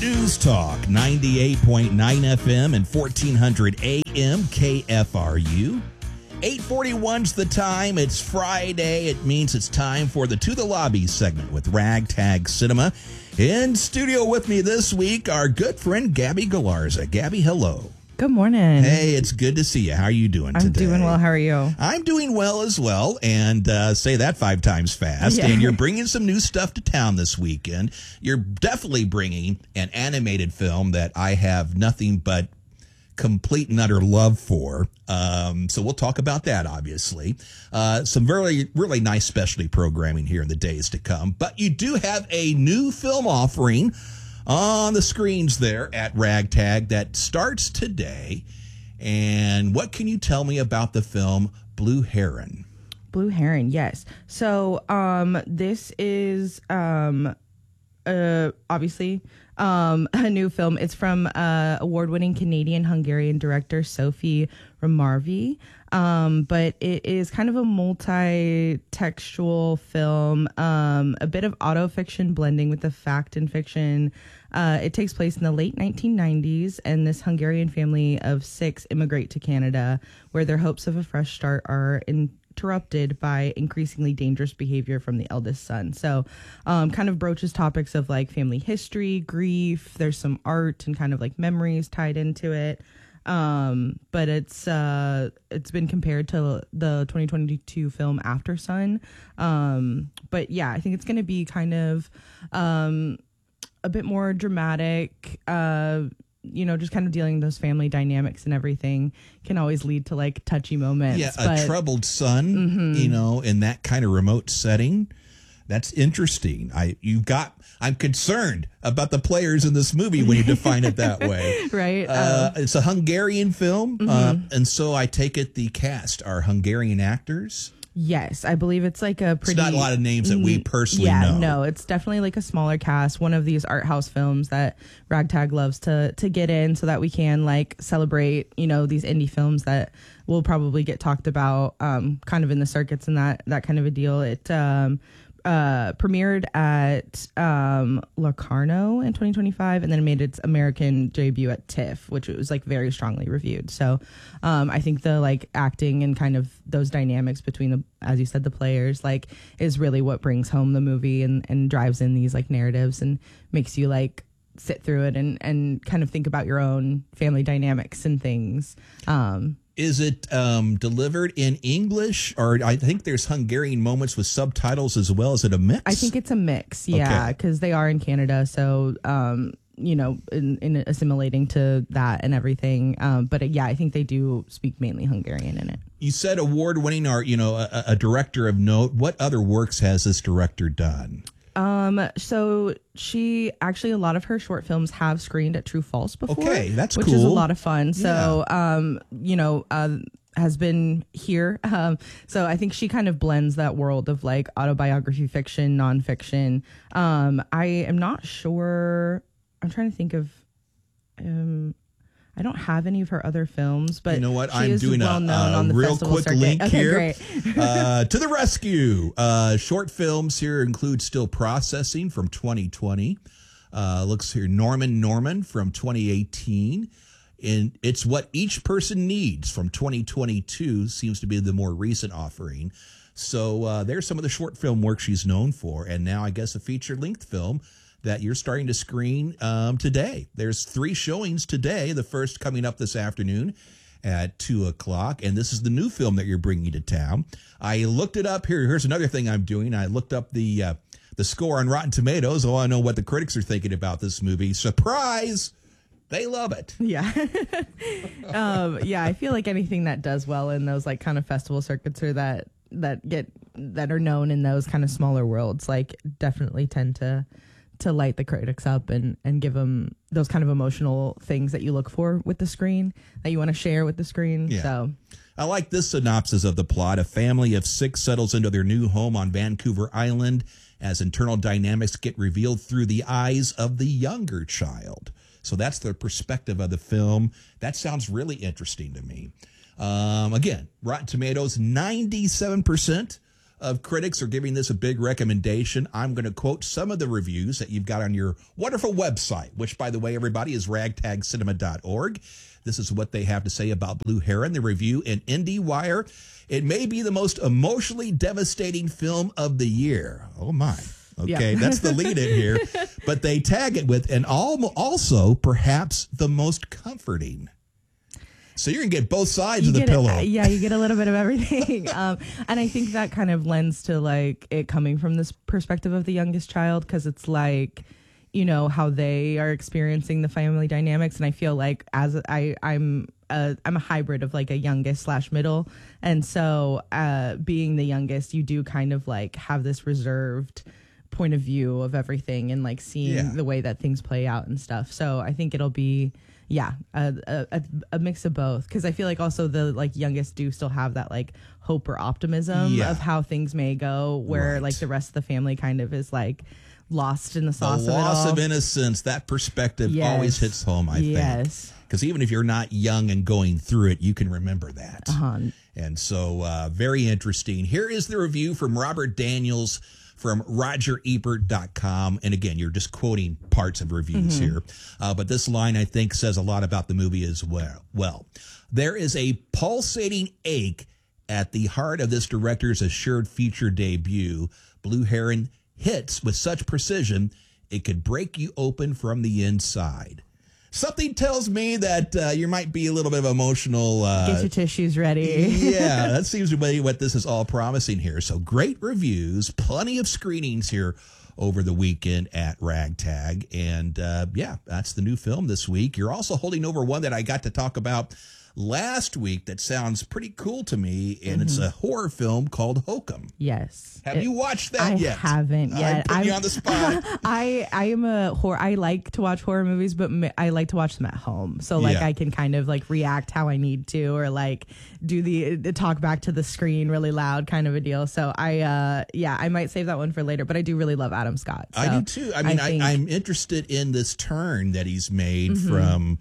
News Talk 98.9 FM and 1400 AM KFRU. 8:41's the time. It's Friday. It means it's time for the To the Lobby segment with Ragtag Cinema. In studio with me this week, our good friend Gabby Galarza. Gabby, hello. Good morning. Hey, it's good to see you. How are you doing today? I'm doing well. How are you? I'm doing well as well, and say that 5 times fast. Yeah. And you're bringing some new stuff to town this weekend. You're definitely bringing an animated film that I have nothing but complete and utter love for. So we'll talk about that, obviously. Some really nice specialty programming here in the days to come. But you do have a new film offering on the screens there at Ragtag that starts today. And what can you tell me about the film Blue Heron? Blue Heron, yes. So this is obviously a new film. It's from award-winning Canadian-Hungarian director Sophie Ramarvi. But it is kind of a multi-textual film, a bit of autofiction blending with the fact and fiction. It takes place in the late 1990s, and this Hungarian family of 6 immigrate to Canada, where their hopes of a fresh start are interrupted by increasingly dangerous behavior from the eldest son. So kind of broaches topics of like family history, grief. There's some art and kind of like memories tied into it. But it's been compared to the 2022 film After Sun. But yeah, I think it's going to be kind of a bit more dramatic, just kind of dealing with those family dynamics and everything can always lead to like touchy moments. Yeah, a troubled son, in that kind of remote setting. That's interesting. I'm concerned about the players in this movie when you define it that way. Right. It's a Hungarian film, and so I take it the cast are Hungarian actors. Yes, I believe it's like a pretty... It's not a lot of names that we personally know. Yeah, no, it's definitely like a smaller cast. One of these art house films that Ragtag loves to get in so that we can like celebrate, these indie films that will probably get talked about kind of in the circuits and that kind of a deal. It premiered at Locarno in 2025 and then made its American debut at TIFF, which was like very strongly reviewed. So I think the like acting and kind of those dynamics between the, as you said, the players like is really what brings home the movie and drives in these like narratives and makes you like sit through it and kind of think about your own family dynamics and things. Is it delivered in English, or I think there's Hungarian moments with subtitles as well? Is it a mix? I think it's a mix, yeah, because they are in Canada, so in assimilating to that and everything. But yeah, I think they do speak mainly Hungarian in it. You said award-winning, or a director of note. What other works has this director done? So she actually, a lot of her short films have screened at True False before. Okay, that's which cool. is a lot of fun. So, Yeah. Has been here. So I think she kind of blends that world of like autobiography fiction, nonfiction. I am not sure. I'm trying to think of, I don't have any of her other films, but you know what? She I'm is doing well known on the real festival quick circuit. link Okay, here. great. To the rescue. Short films here include Still Processing from 2020. Looks here, Norman from 2018. And It's What Each Person Needs from 2022 seems to be the more recent offering. So there's some of the short film work she's known for. And now I guess a feature-length film that you're starting to screen today. There's 3 showings today, the first coming up this afternoon at 2 o'clock. And this is the new film that you're bringing to town. I looked it up here. Here's another thing I'm doing. I looked up the score on Rotten Tomatoes. Oh, I know what the critics are thinking about this movie. Surprise! They love it. Yeah. Yeah, I feel like anything that does well in those like kind of festival circuits or that are known in those kind of smaller worlds, like definitely tend to light the critics up and give them those kind of emotional things that you look for with the screen, that you want to share with the screen. Yeah. So I like this synopsis of the plot. A family of 6 settles into their new home on Vancouver Island as internal dynamics get revealed through the eyes of the younger child. So that's the perspective of the film. That sounds really interesting to me. Again, Rotten Tomatoes, 97% of critics are giving this a big recommendation. I'm going to quote some of the reviews that you've got on your wonderful website, which, by the way, everybody, is ragtagcinema.org. This is what they have to say about Blue Heron. The review in IndieWire: it may be the most emotionally devastating film of the year. Oh, my. Okay, that's the lead in here. But they tag it with, and also perhaps the most comforting. So you're going to get both sides of the pillow. Yeah, you get a little bit of everything. And I think that kind of lends to like it coming from this perspective of the youngest child, because it's like, you know, how they are experiencing the family dynamics. And I feel like as I'm a hybrid of like a youngest / middle. And so being the youngest, you do kind of like have this reserved point of view of everything and like seeing the way that things play out and stuff. So I think it'll be a mix of both, because I feel like also the like youngest do still have that like hope or optimism of how things may go, where like the rest of the family kind of is like lost in the sauce of it all. The loss of innocence, that perspective always hits home, I think. Because even if you're not young and going through it, you can remember that. And so very interesting. Here is the review from Robert Daniels from RogerEbert.com. And again, you're just quoting parts of reviews here. But this line, I think, says a lot about the movie as well. There is a pulsating ache at the heart of this director's assured feature debut. Blue Heron hits with such precision, it could break you open from the inside. Something tells me that you might be a little bit of emotional. Get your tissues ready. Yeah, that seems to be what this is all promising here. So great reviews, plenty of screenings here over the weekend at Ragtag. And that's the new film this week. You're also holding over one that I got to talk about last week that sounds pretty cool to me, and it's a horror film called Hokum. Yes. Have you watched that yet? I haven't yet. I'm putting you on the spot. I am a horror. I like to watch horror movies, but I like to watch them at home. So like I can kind of like react how I need to, or like do the talk back to the screen really loud kind of a deal. So I might save that one for later, but I do really love Adam Scott. So I do too. I mean, I'm interested in this turn that he's made from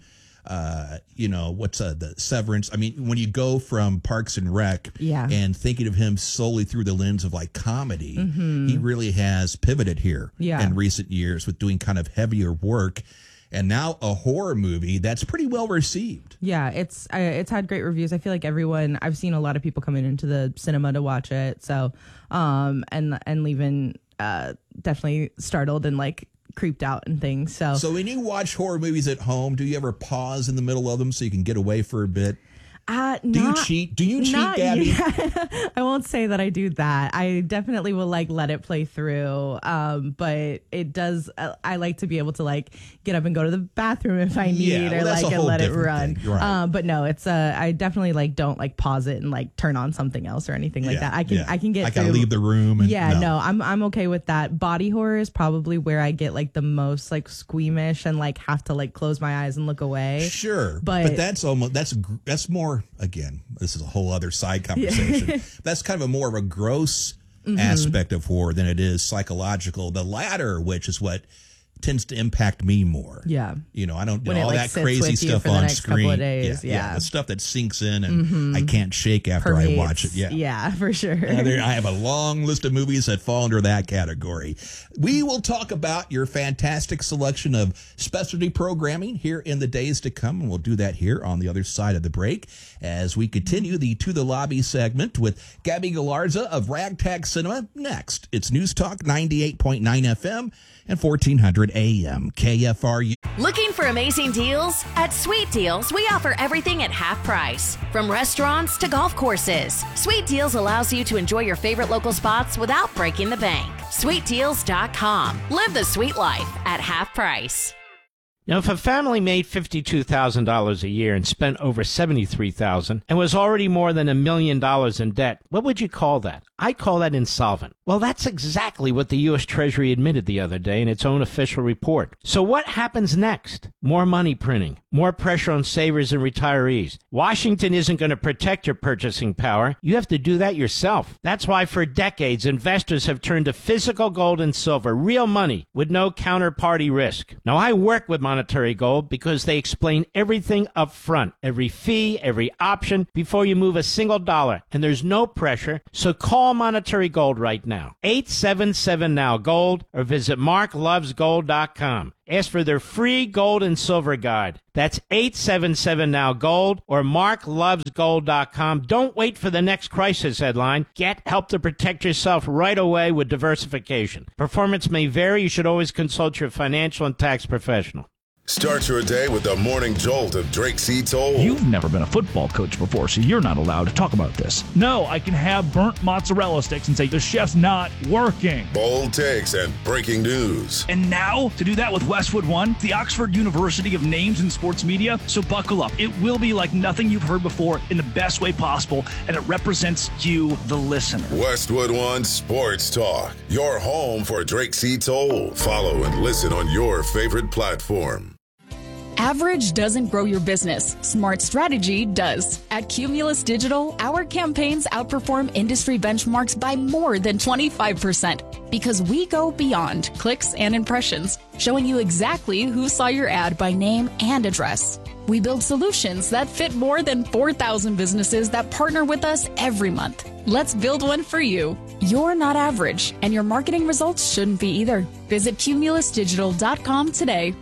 what's the Severance. I mean, when you go from Parks and Rec and thinking of him solely through the lens of like comedy, he really has pivoted here in recent years with doing kind of heavier work. And now a horror movie that's pretty well received. Yeah, it's had great reviews. I feel like I've seen a lot of people coming into the cinema to watch it. So, and leaving definitely startled and like creeped out and things. So when you watch horror movies at home, do you ever pause in the middle of them so you can get away for a bit? Do you cheat? Do you cheat, Gabby? I won't say that I do that. I definitely will like let it play through. But it does. I like to be able to like get up and go to the bathroom if I need, or like and let it run. Right. But no, it's I definitely like don't like pause it and like turn on something else or anything like that. I can get. I gotta leave the room. And, I'm okay with that. Body horror is probably where I get like the most like squeamish and like have to like close my eyes and look away. Sure, but that's more. Again, this is a whole other side conversation. That's kind of more of a gross aspect of horror than it is psychological. The latter, which is what tends to impact me more. Yeah. You know, I don't do all that crazy stuff on screen. Yeah. The stuff that sinks in and I can't shake after I watch it. Yeah, for sure. I have a long list of movies that fall under that category. We will talk about your fantastic selection of specialty programming here in the days to come, and we'll do that here on the other side of the break as we continue the To the Lobby segment with Gabby Galarza of Ragtag Cinema next. It's News Talk 98.9 FM and 1400 AM KFRU. Looking for amazing deals? At Sweet Deals, we offer everything at half price. From restaurants to golf courses, Sweet Deals allows you to enjoy your favorite local spots without breaking the bank. SweetDeals.com. Live the sweet life at half price. Now, if a family made $52,000 a year and spent over $73,000 and was already more than $1 million in debt, what would you call that? I call that insolvent. Well, that's exactly what the U.S. Treasury admitted the other day in its own official report. So what happens next? More money printing, more pressure on savers and retirees. Washington isn't going to protect your purchasing power. You have to do that yourself. That's why for decades, investors have turned to physical gold and silver, real money with no counterparty risk. Now, I work with Monetary Gold because they explain everything up front, every fee, every option, before you move a single dollar. And there's no pressure, so call small monetary gold right now. 877-NOW-GOLD or visit marklovesgold.com. Ask for their free gold and silver guide. That's 877-NOW-GOLD or marklovesgold.com. Don't wait for the next crisis headline. Get help to protect yourself right away with diversification. Performance may vary. You should always consult your financial and tax professional. Start your day with the morning jolt of Drake C. Toll. You've never been a football coach before, so you're not allowed to talk about this. No, I can have burnt mozzarella sticks and say the chef's not working. Bold takes and breaking news. And now, to do that with Westwood One, the Oxford University of Names in Sports Media, so buckle up. It will be like nothing you've heard before in the best way possible, and it represents you, the listener. Westwood One Sports Talk, your home for Drake C. Toll. Follow and listen on your favorite platform. Average doesn't grow your business. Smart strategy does. At Cumulus Digital, our campaigns outperform industry benchmarks by more than 25% because we go beyond clicks and impressions, showing you exactly who saw your ad by name and address. We build solutions that fit more than 4,000 businesses that partner with us every month. Let's build one for you. You're not average, and your marketing results shouldn't be either. Visit cumulusdigital.com today.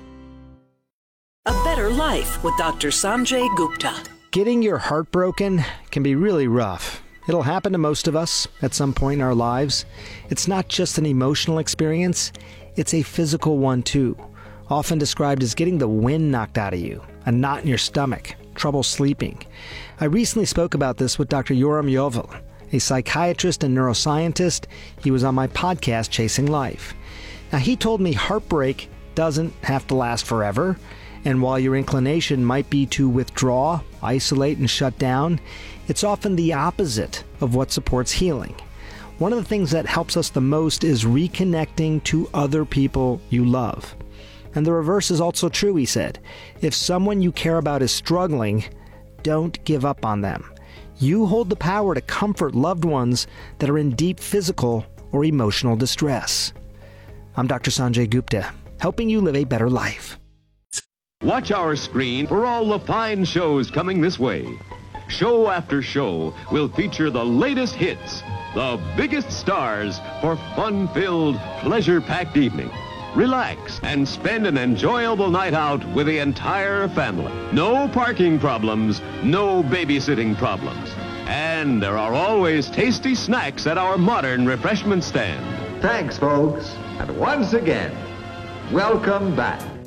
A Better Life with Dr. Sanjay Gupta. Getting your heart broken can be really rough. It'll happen to most of us at some point in our lives. It's not just an emotional experience, it's a physical one too. Often described as getting the wind knocked out of you, a knot in your stomach, trouble sleeping. I recently spoke about this with Dr. Yoram Yovel, a psychiatrist and neuroscientist. He was on my podcast, Chasing Life. Now, he told me heartbreak doesn't have to last forever. And while your inclination might be to withdraw, isolate, and shut down, it's often the opposite of what supports healing. One of the things that helps us the most is reconnecting to other people you love. And the reverse is also true, he said. If someone you care about is struggling, don't give up on them. You hold the power to comfort loved ones that are in deep physical or emotional distress. I'm Dr. Sanjay Gupta, helping you live a better life. Watch our screen for all the fine shows coming this way. Show after show will feature the latest hits, the biggest stars for fun-filled, pleasure-packed evening. Relax and spend an enjoyable night out with the entire family. No parking problems, no babysitting problems. And there are always tasty snacks at our modern refreshment stand. Thanks, folks. And once again, welcome back.